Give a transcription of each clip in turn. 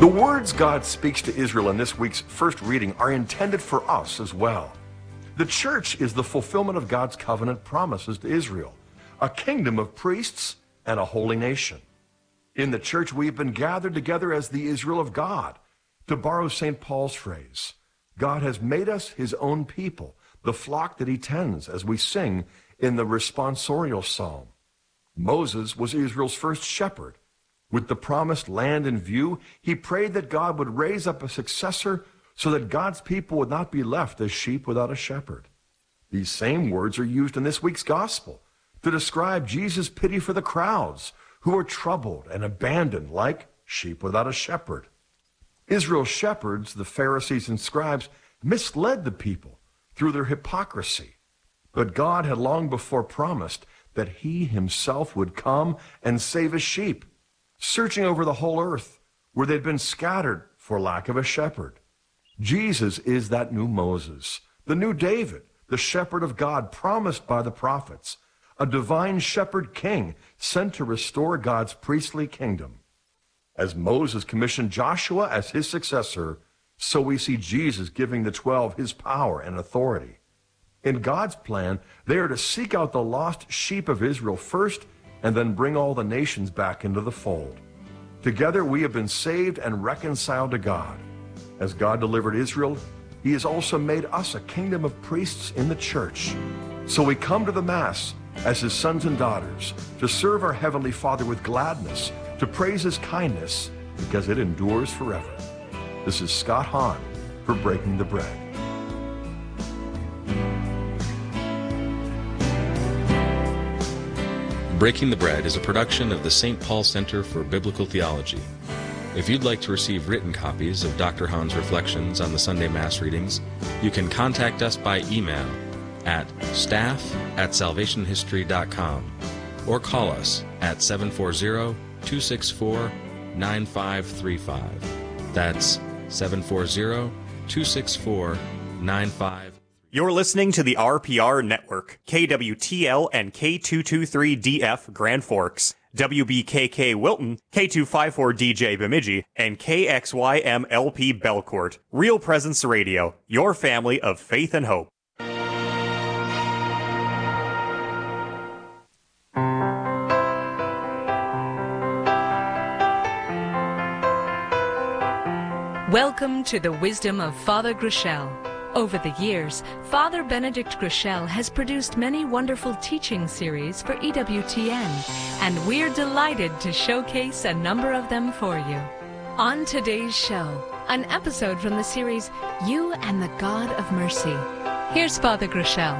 The words God speaks to Israel in this week's first reading are intended for us as well. The church is the fulfillment of God's covenant promises to Israel, a kingdom of priests and a holy nation. In the church, we've been gathered together as the Israel of God. To borrow St. Paul's phrase, God has made us his own people, the flock that he tends, as we sing in the responsorial psalm. Moses was Israel's first shepherd. With the promised land in view, he prayed that God would raise up a successor so that God's people would not be left as sheep without a shepherd. These same words are used in this week's gospel to describe Jesus' pity for the crowds who are troubled and abandoned like sheep without a shepherd. Israel's shepherds, the Pharisees and scribes, misled the people through their hypocrisy. But God had long before promised that he himself would come and save his sheep, searching over the whole earth where they'd been scattered for lack of a shepherd. Jesus is that new Moses, the new David, the shepherd of God promised by the prophets, a divine shepherd king sent to restore God's priestly kingdom. As Moses commissioned Joshua as his successor, so we see Jesus giving the 12 his power and authority. In God's plan, they are to seek out the lost sheep of Israel first and then bring all the nations back into the fold. Together we have been saved and reconciled to God. As God delivered Israel, he has also made us a kingdom of priests in the church. So we come to the Mass as his sons and daughters to serve our Heavenly Father with gladness, to praise his kindness because it endures forever. This is Scott Hahn for Breaking the Bread. Breaking the Bread is a production of the St. Paul Center for Biblical Theology. If you'd like to receive written copies of Dr. Hahn's reflections on the Sunday Mass readings, you can contact us by email at staff@salvationhistory.com or call us at 740-264-9535. That's 740-264-9535. You're listening to the RPR Network, KWTL and K223DF Grand Forks, WBKK Wilton, K254DJ Bemidji, and KXYMLP Belcourt. Real Presence Radio, your family of faith and hope. Welcome to the wisdom of Father Groeschel. Over the years, Father Benedict Groeschel has produced many wonderful teaching series for EWTN, and we're delighted to showcase a number of them for you. On today's show, an episode from the series, You and the God of Mercy. Here's Father Groeschel.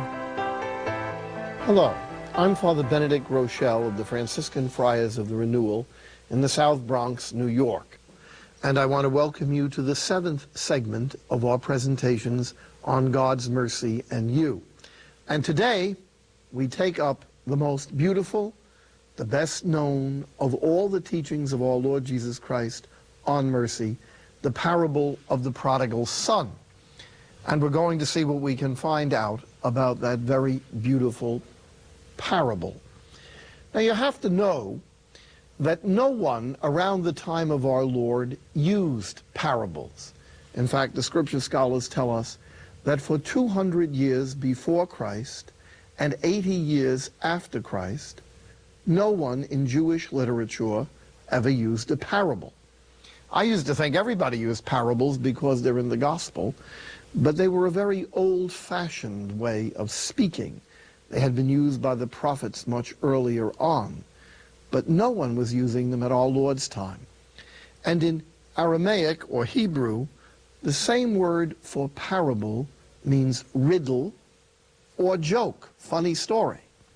Hello, I'm Father Benedict Groeschel of the Franciscan Friars of the Renewal in the South Bronx, New York. And I want to welcome you to the 7th segment of our presentations on God's mercy and you. And today, we take up the most beautiful, the best known of all the teachings of our Lord Jesus Christ on mercy, the parable of the prodigal son. And we're going to see what we can find out about that very beautiful parable. Now, you have to know that no one around the time of our Lord used parables. In fact, the scripture scholars tell us that for 200 years before Christ and 80 years after Christ, no one in Jewish literature ever used a parable. I used to think everybody used parables because they're in the gospel, but they were a very old-fashioned way of speaking. They had been used by the prophets much earlier on, but no one was using them at our Lord's time. And in Aramaic or Hebrew, the same word for parable means riddle or joke, funny story.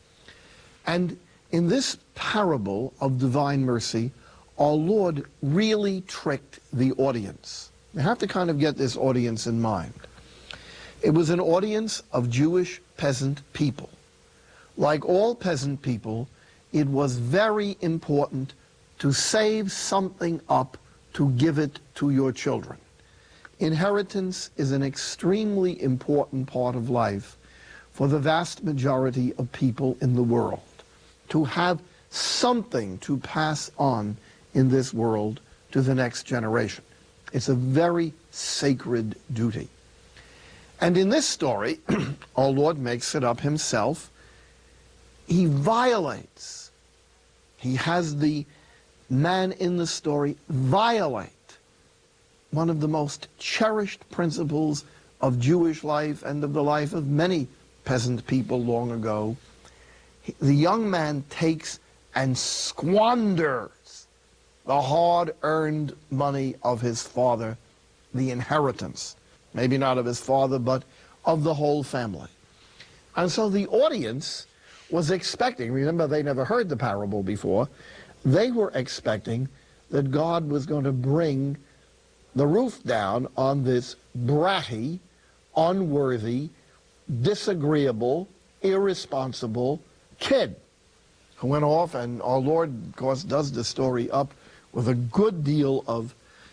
And in this parable of divine mercy, our Lord really tricked the audience. You have to kind of get this audience in mind. It was an audience of Jewish peasant people. Like all peasant people, it was very important to save something up to give it to your children. Inheritance is an extremely important part of life for the vast majority of people in the world. To have something to pass on in this world to the next generation. It's a very sacred duty. And in this story, our Lord makes it up himself. He violates. He has the man in the story violate one of the most cherished principles of Jewish life and of the life of many peasant people long ago. The young man takes and squanders the hard-earned money of his father, the inheritance. Maybe not of his father, but of the whole family. And so the audience was expecting, remember they never heard the parable before, they were expecting that God was going to bring the roof down on this bratty, unworthy, disagreeable, irresponsible kid who went off, and our Lord, of course, does the story up with a good deal of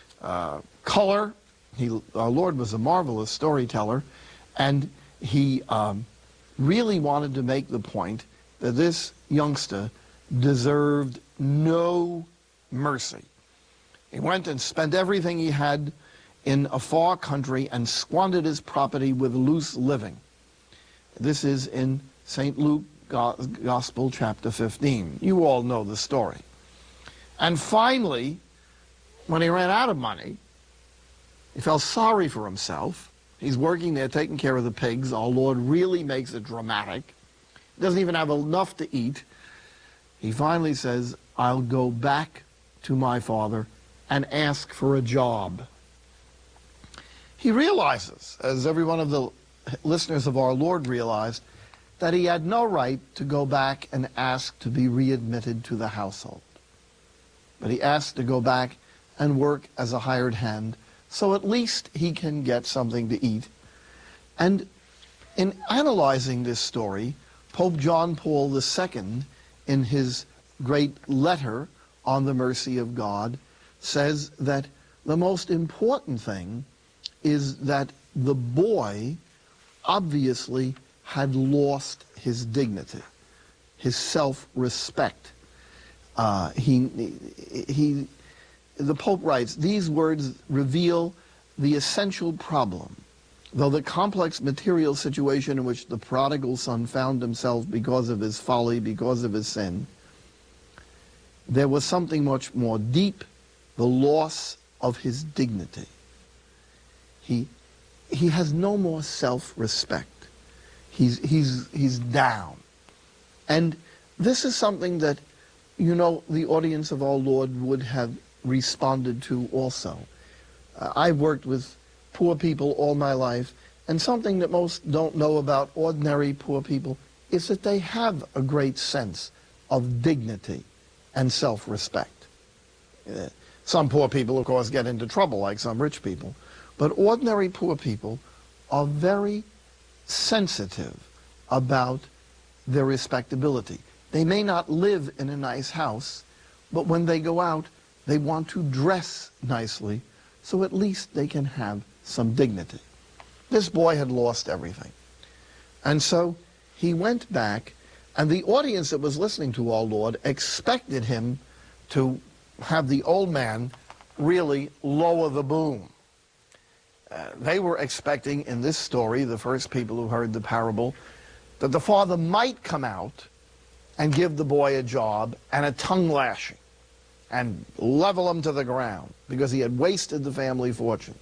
color. Our Lord was a marvelous storyteller, and he really wanted to make the point that this youngster deserved no mercy. He went and spent everything he had in a far country and squandered his property with loose living. This is in St. Luke Gospel, chapter 15. You all know the story. And finally, when he ran out of money, he felt sorry for himself. He's working there taking care of the pigs. Our Lord really makes it dramatic. He doesn't even have enough to eat. He finally says, I'll go back to my father and ask for a job. He realizes, as every one of the listeners of our Lord realized, that he had no right to go back and ask to be readmitted to the household. But he asked to go back and work as a hired hand, so at least he can get something to eat. And in analyzing this story, Pope John Paul II, in his great letter on the mercy of God, says that the most important thing is that the boy obviously had lost his dignity, his self-respect. The Pope writes, these words reveal the essential problem. Though the complex material situation in which the prodigal son found himself because of his folly, because of his sin, there was something much more deep, the loss of his dignity. He has no more self-respect. He's down. And this is something that, you know, the audience of our Lord would have responded to also. I've worked with poor people all my life, and something that most don't know about ordinary poor people is that they have a great sense of dignity and self-respect. Some poor people, of course, get into trouble like some rich people, but ordinary poor people are very sensitive about their respectability. They may not live in a nice house, but when they go out, they want to dress nicely, so at least they can have some dignity. This boy had lost everything. And so he went back, and the audience that was listening to our Lord expected him to have the old man really lower the boom. They were expecting in this story, the first people who heard the parable, that the father might come out and give the boy a job and a tongue lashing and level him to the ground because he had wasted the family fortune.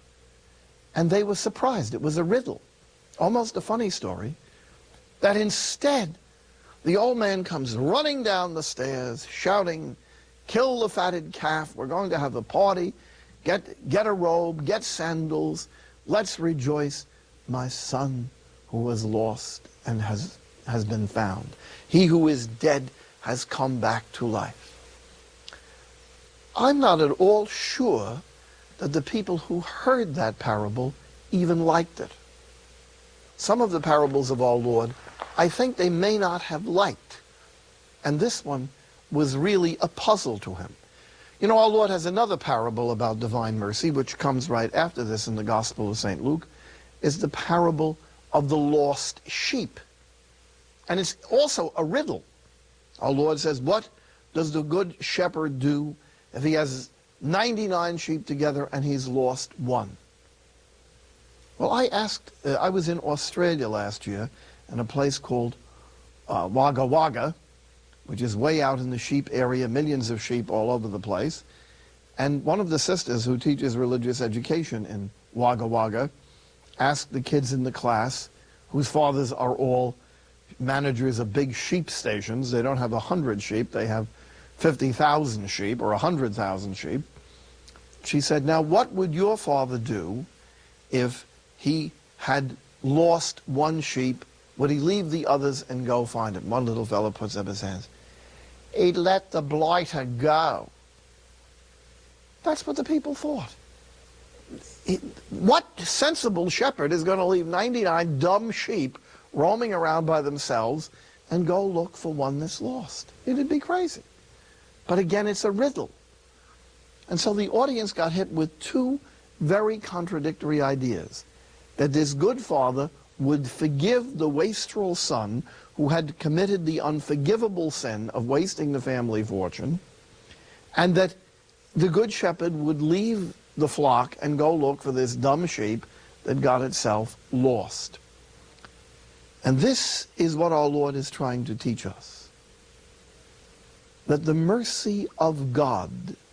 And they were surprised. It was a riddle, almost a funny story, that instead the old man comes running down the stairs shouting, kill the fatted calf, we're going to have a party, get a robe, get sandals, let's rejoice. My son who was lost and has been found. He who is dead has come back to life. I'm not at all sure that the people who heard that parable even liked it. Some of the parables of our Lord, I think they may not have liked. And this one was really a puzzle to him. You know, our Lord has another parable about divine mercy, which comes right after this in the Gospel of St. Luke, is the parable of the lost sheep. And it's also a riddle. Our Lord says, what does the good shepherd do if he has 99 sheep together and he's lost one. Well, I was in Australia last year in a place called Wagga Wagga, which is way out in the sheep area, millions of sheep all over the place. And one of the sisters who teaches religious education in Wagga Wagga asked the kids in the class, whose fathers are all managers of big sheep stations. They don't have 100 sheep, they have 50,000 sheep or 100,000 sheep. She said, now what would your father do if he had lost one sheep? Would he leave the others and go find it? One little fellow puts up his hands. He'd let the blighter go. That's what the people thought. What sensible shepherd is going to leave 99 dumb sheep roaming around by themselves and go look for one that's lost? It'd be crazy. But again, it's a riddle. And so the audience got hit with two very contradictory ideas. That this good father would forgive the wastrel son who had committed the unforgivable sin of wasting the family fortune, and that the good shepherd would leave the flock and go look for this dumb sheep that got itself lost. And this is what our Lord is trying to teach us. That the mercy of God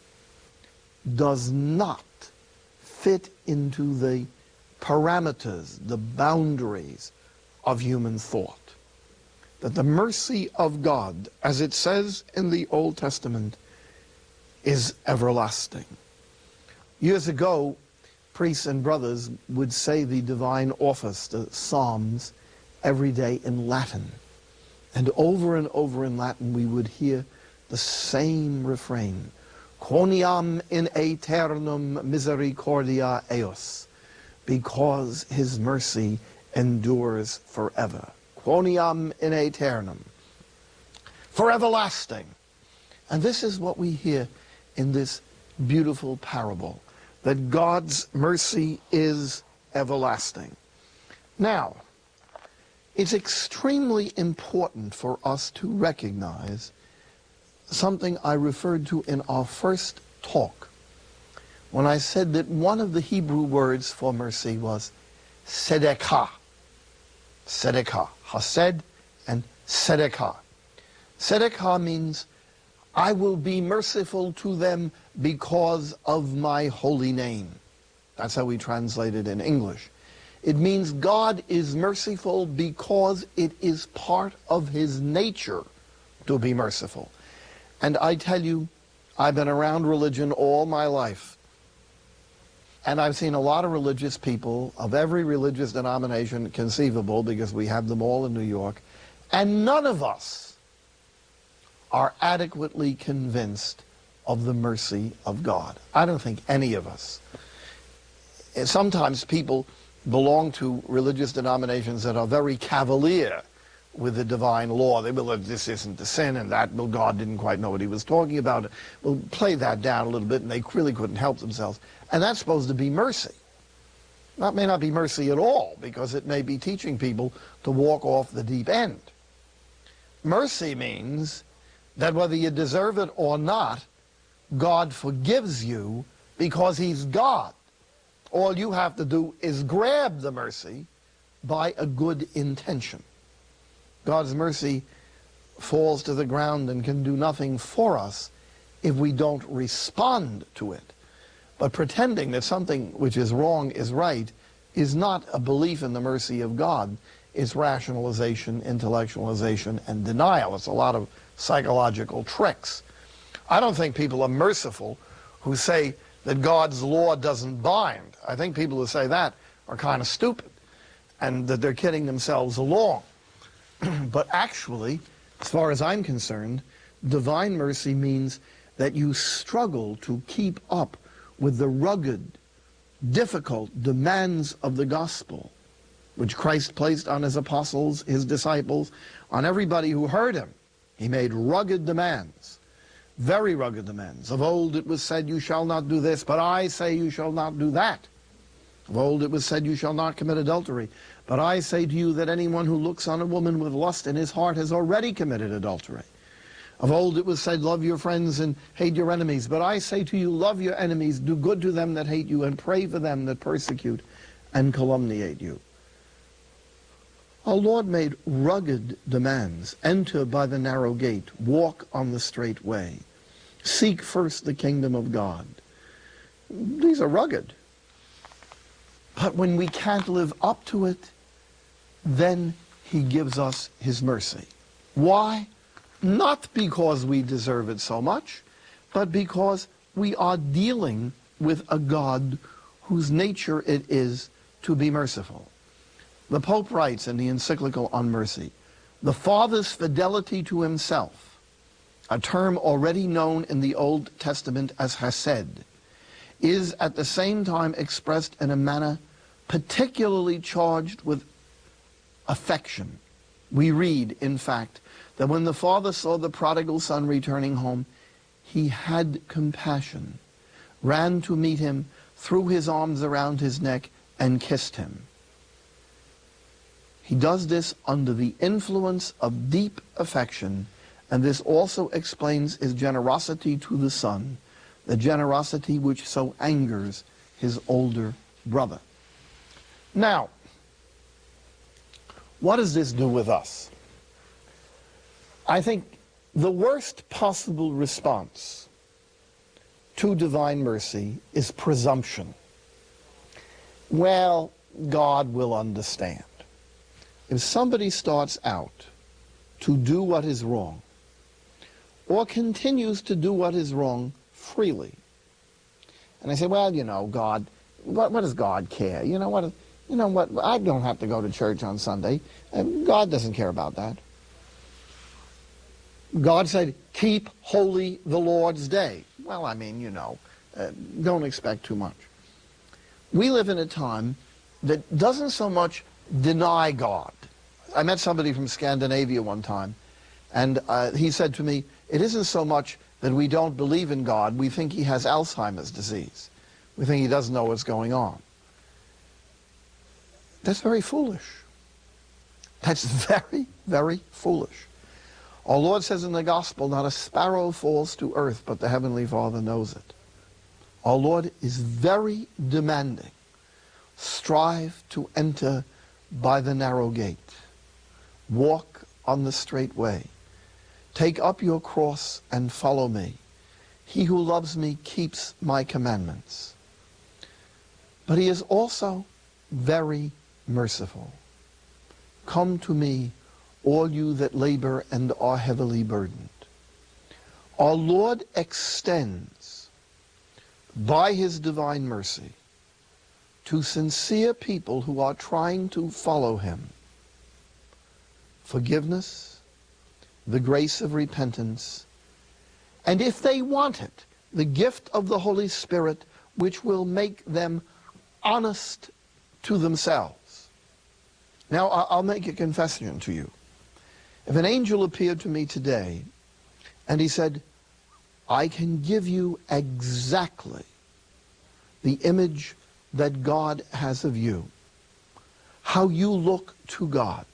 does not fit into the parameters, the boundaries of human thought. That the mercy of God, as it says in the Old Testament, is everlasting. Years ago, priests and brothers would say the divine office, the Psalms, every day in Latin. And over in Latin we would hear the same refrain. Quoniam in aeternum misericordia eos, because his mercy endures forever. Quoniam in aeternum, for everlasting. And this is what we hear in this beautiful parable, that God's mercy is everlasting. Now, it's extremely important for us to recognize something I referred to in our first talk, when I said that one of the Hebrew words for mercy was tzedakah. Tzedakah. Hased and tzedakah. Tzedakah means, I will be merciful to them because of my holy name. That's how we translate it in English. It means God is merciful because it is part of his nature to be merciful. And I tell you, I've been around religion all my life. And I've seen a lot of religious people of every religious denomination conceivable, because we have them all in New York, and none of us are adequately convinced of the mercy of God. I don't think any of us. Sometimes people belong to religious denominations that are very cavalier with the divine law. They will, this isn't the sin and that, well, God didn't quite know what he was talking about. We'll play that down a little bit, and they really couldn't help themselves. And that's supposed to be mercy. That may not be mercy at all, because it may be teaching people to walk off the deep end. Mercy means that whether you deserve it or not, God forgives you because he's God. All you have to do is grab the mercy by a good intention. God's mercy falls to the ground and can do nothing for us if we don't respond to it. But pretending that something which is wrong is right is not a belief in the mercy of God. It's rationalization, intellectualization, and denial. It's a lot of psychological tricks. I don't think people are merciful who say that God's law doesn't bind. I think people who say that are kind of stupid, and that they're kidding themselves along. But actually, as far as I'm concerned, divine mercy means that you struggle to keep up with the rugged, difficult demands of the gospel, which Christ placed on his apostles, his disciples, on everybody who heard him. He made rugged demands, very rugged demands. Of old it was said, you shall not do this, but I say you shall not do that. Of old it was said, you shall not commit adultery, but I say to you that anyone who looks on a woman with lust in his heart has already committed adultery. Of old it was said, love your friends and hate your enemies. But I say to you, love your enemies, do good to them that hate you, and pray for them that persecute and calumniate you. Our Lord made rugged demands. Enter by the narrow gate. Walk on the straight way. Seek first the kingdom of God. These are rugged. But when we can't live up to it, then he gives us his mercy. Why? Not because we deserve it so much, but because we are dealing with a God whose nature it is to be merciful. The Pope writes in the encyclical on mercy, the Father's fidelity to himself, a term already known in the Old Testament as Hesed, is at the same time expressed in a manner particularly charged with affection. We read, in fact, that when the father saw the prodigal son returning home, he had compassion, ran to meet him, threw his arms around his neck, and kissed him. He does this under the influence of deep affection, and this also explains his generosity to the son, the generosity which so angers his older brother. Now, what does this do with us? I think the worst possible response to divine mercy is presumption. Well, God will understand. If somebody starts out to do what is wrong, or continues to do what is wrong freely, and I say, well, you know, God, what does God care? You know what, I don't have to go to church on Sunday. God doesn't care about that. God said, keep holy the Lord's day. Well, I mean, don't expect too much. We live in a time that doesn't so much deny God. I met somebody from Scandinavia one time, and he said to me, it isn't so much that we don't believe in God, we think he has Alzheimer's disease. We think he doesn't know what's going on. That's very foolish. That's very, very foolish. Our Lord says in the gospel, not a sparrow falls to earth, but the Heavenly Father knows it. Our Lord is very demanding. Strive to enter by the narrow gate. Walk on the straight way. Take up your cross and follow me. He who loves me keeps my commandments. But he is also very merciful. Come to me, all you that labor and are heavily burdened. Our Lord extends, by his divine mercy, to sincere people who are trying to follow him, forgiveness, the grace of repentance, and if they want it, the gift of the Holy Spirit, which will make them honest to themselves. Now, I'll make a confession to you. If an angel appeared to me today and he said, I can give you exactly the image that God has of you, how you look to God,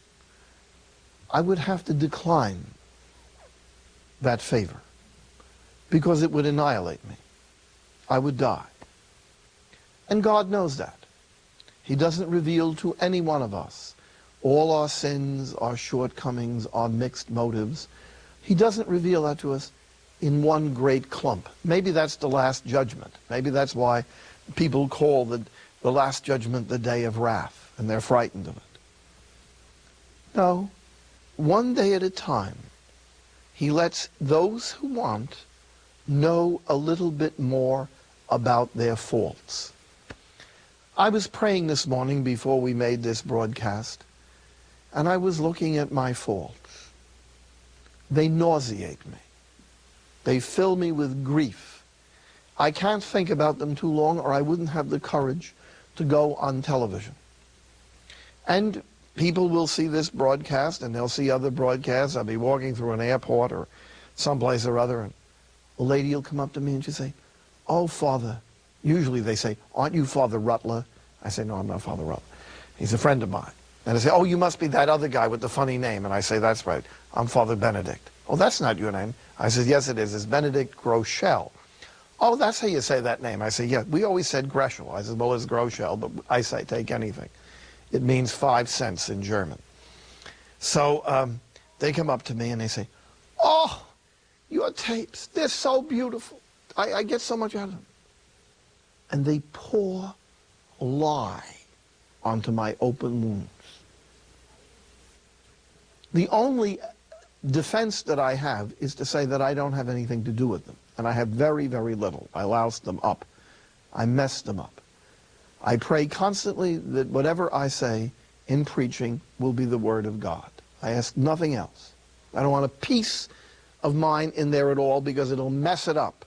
I would have to decline that favor because it would annihilate me. I would die. And God knows that. He doesn't reveal to any one of us all our sins, our shortcomings, our mixed motives. He doesn't reveal that to us in one great clump. Maybe that's the last judgment. Maybe that's why people call the last judgment the day of wrath, and they're frightened of it. No, one day at a time, he lets those who want know a little bit more about their faults. I was praying this morning before we made this broadcast, and I was looking at my faults. They nauseate me. They fill me with grief. I can't think about them too long, or I wouldn't have the courage to go on television. And people will see this broadcast, and they'll see other broadcasts. I'll be walking through an airport or someplace or other, and a lady will come up to me and she'll say, oh, Father. Usually they say, aren't you Father Rutler? I say, no, I'm not Father Rutler. He's a friend of mine. And they say, oh, you must be that other guy with the funny name. And I say, that's right, I'm Father Benedict. Oh, that's not your name. I said, yes, it is. It's Benedict Groeschel. Oh, that's how you say that name. I said, yeah, we always said Greschel. I said, well, it's Groeschel, but I say take anything. It means 5 cents in German. So they come up to me and they say, oh, your tapes, they're so beautiful. I get so much out of them. And they pour lye onto my open wounds. The only defense that I have is to say that I don't have anything to do with them. And I have very, very little. I loused them up. I messed them up. I pray constantly that whatever I say in preaching will be the Word of God. I ask nothing else. I don't want a piece of mine in there at all because it'll mess it up.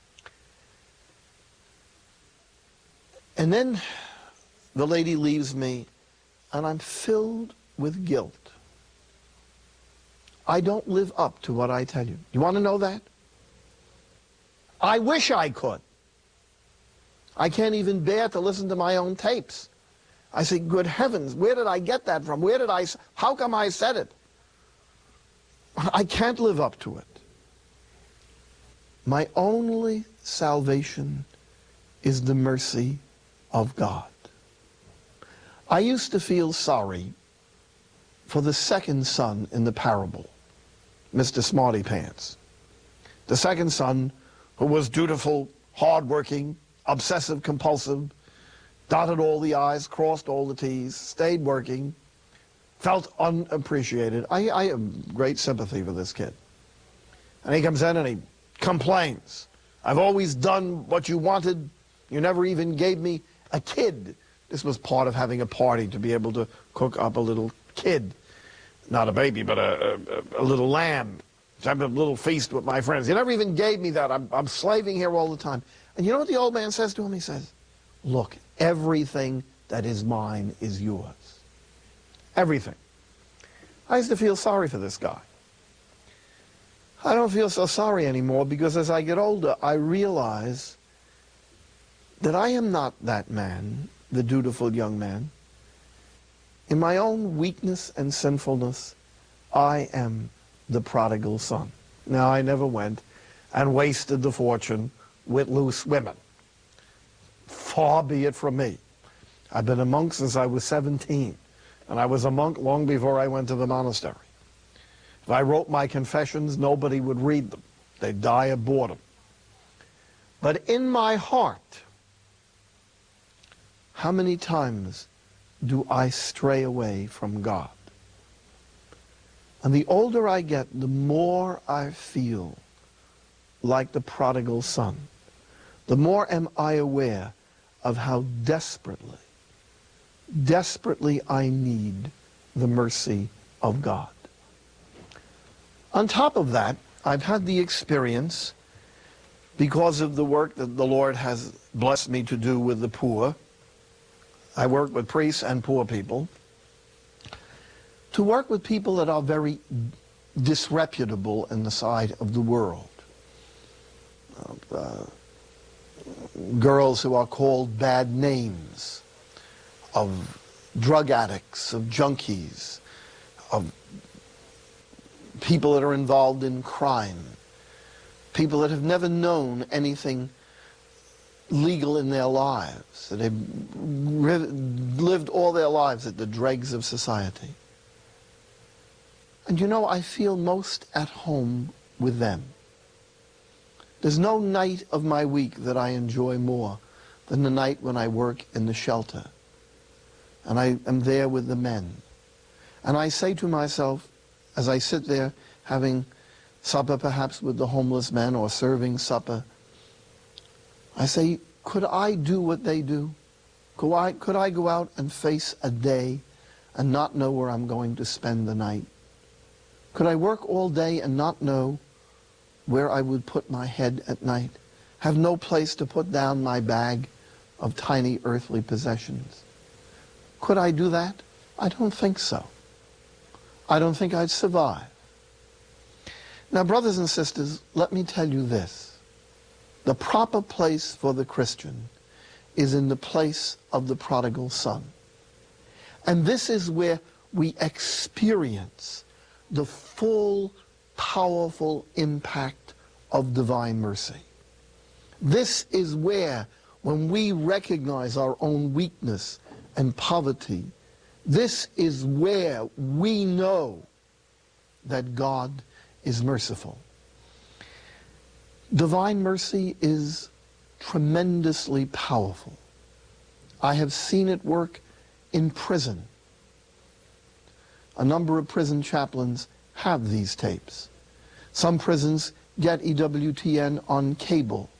And then the lady leaves me, and I'm filled with guilt. I don't live up to what I tell you. You want to know that? I wish I could. I can't even bear to listen to my own tapes. I say, good heavens, where did I get that from? How come I said it? I can't live up to it. My only salvation is the mercy of God. I used to feel sorry for the second son in the parable, Mr. Smarty Pants. The second son who was dutiful, hardworking, obsessive compulsive, dotted all the I's, crossed all the T's, stayed working, felt unappreciated. I have great sympathy for this kid. And he comes in and he complains. I've always done what you wanted. You never even gave me a kid. This was part of having a party, to be able to cook up a little kid. Not a baby, but a little lamb. To have a little feast with my friends. You never even gave me that. I'm slaving here all the time. And you know what the old man says to him? He says, look, everything that is mine is yours. Everything. I used to feel sorry for this guy. I don't feel so sorry anymore because as I get older, I realize that I am not that man, the dutiful young man. In my own weakness and sinfulness, I am the prodigal son. Now, I never went and wasted the fortune with loose women. Far be it from me. I've been a monk since I was 17, and I was a monk long before I went to the monastery. If I wrote my confessions, nobody would read them. They'd die of boredom. But in my heart, how many times do I stray away from God? And the older I get, the more I feel like the prodigal son. The more am I aware of how desperately, desperately I need the mercy of God. On top of that, I've had the experience, because of the work that the Lord has blessed me to do with the poor. I work with priests and poor people. To work with people that are very disreputable in the sight of the world. Girls who are called bad names, of drug addicts, of junkies, of people that are involved in crime, people that have never known anything legal in their lives, that have lived all their lives at the dregs of society. And you know, I feel most at home with them. There's no night of my week that I enjoy more than the night when I work in the shelter. And I am there with the men. And I say to myself, as I sit there having supper perhaps with the homeless men or serving supper, I say, could I do what they do? Could I go out and face a day and not know where I'm going to spend the night? Could I work all day and not know where I would put my head at night? Have no place to put down my bag of tiny earthly possessions? Could I do that? I don't think so. I don't think I'd survive. Now, brothers and sisters, let me tell you this. The proper place for the Christian is in the place of the prodigal son. And this is where we experience the full powerful impact of divine mercy. This is where, when we recognize our own weakness and poverty, this is where we know that God is merciful. Divine mercy is tremendously powerful. I have seen it work in prison. A number of prison chaplains have these tapes. Some prisons get EWTN on cable.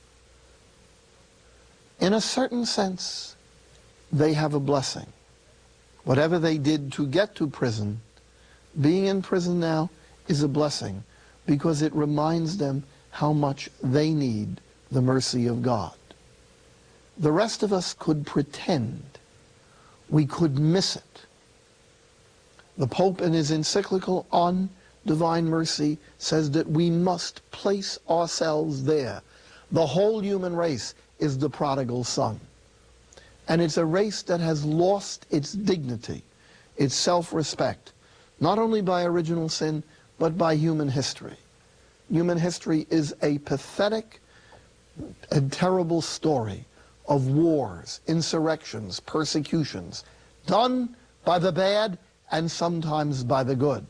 In a certain sense, they have a blessing. Whatever they did to get to prison, being in prison now is a blessing, because it reminds them how much they need the mercy of God. The rest of us could pretend. We could miss it. The Pope, in his encyclical on divine mercy, says that we must place ourselves there. The whole human race is the prodigal son. And it's a race that has lost its dignity, its self-respect, not only by original sin, but by human history. Human history is a pathetic and terrible story of wars, insurrections, persecutions, done by the bad and sometimes by the good.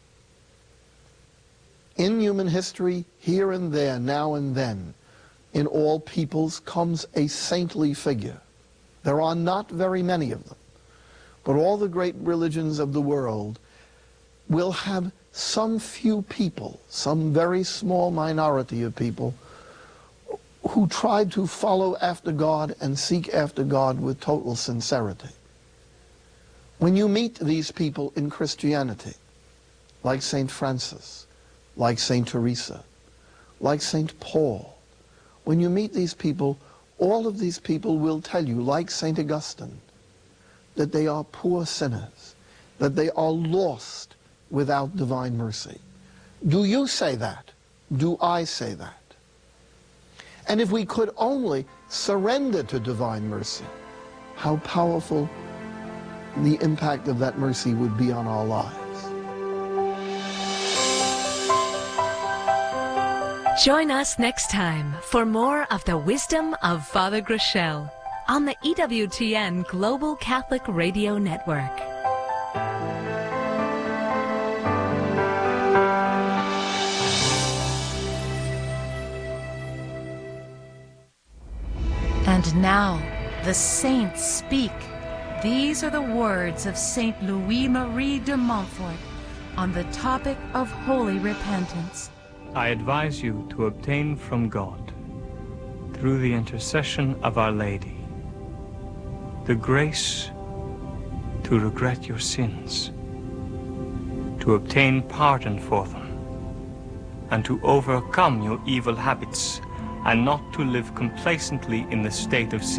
In human history, here and there, now and then, in all peoples comes a saintly figure. There are not very many of them, but all the great religions of the world will have some few people, some very small minority of people, who tried to follow after God and seek after God with total sincerity. When you meet these people in Christianity, like St. Francis, like St. Teresa, like St. Paul, when you meet these people, all of these people will tell you, like St. Augustine, that they are poor sinners, that they are lost without divine mercy. Do you say that? Do I say that? And if we could only surrender to divine mercy, how powerful the impact of that mercy would be on our lives. Join us next time for more of the wisdom of Father Groeschel on the EWTN Global Catholic Radio Network. And now, the saints speak. These are the words of Saint Louis-Marie de Montfort on the topic of holy repentance. I advise you to obtain from God, through the intercession of Our Lady, the grace to regret your sins, to obtain pardon for them, and to overcome your evil habits, and not to live complacently in the state of sin.